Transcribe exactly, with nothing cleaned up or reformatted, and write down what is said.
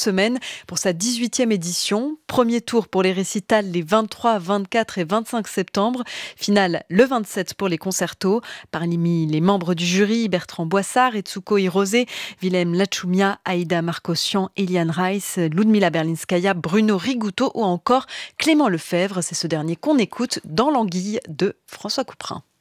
semaines pour sa dix-huitième édition. Premier tour pour les récitals les vingt-trois, vingt-quatre et vingt-cinq septembre. Finale le vingt-sept pour les concertos. Parmi les membres du jury, Bertrand Boissard, Etsuko Hirose, Willem Lachumia, Aïda Marcosian, Eliane Reiss, Ludmila Berlinskaya, Bruno Rigouteau ou encore Clément Lefebvre. C'est ce dernier qu'on écoute dans l'Anguille de François Couperin.